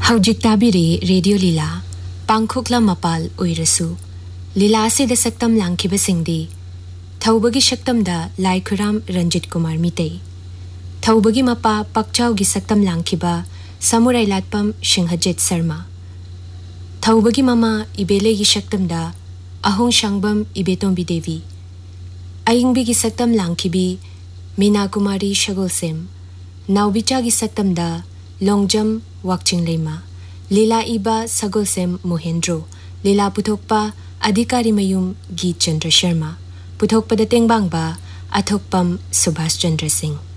Haujik tabiri Radio Lila, Pangkhokla Mapal Oirasu, Lila se de saktam langkiba singdi, Thaubagi shaktam da Lai Khuram Ranjit Kumar Mitei, Thaubagi Mapa Pakchau gi saktam langkiba, Samurai Latpam Shinghajit Sarma, Thaubagi Mama Ibele gi shaktam da, Ahong Shangbam Ibetombi Devi, Ayingbi gi saktam langkibi, Meena Kumari Shagolsem, Naubicha gi saktam da, Longjam Wakching Lema, Lila Iba Sagolsem Mohendro, Lila Puthokpa Adhikari Mayum Geet Chandra Sharma, Puthokpa Datengbang Ba Athokpam Subhash Chandra Singh.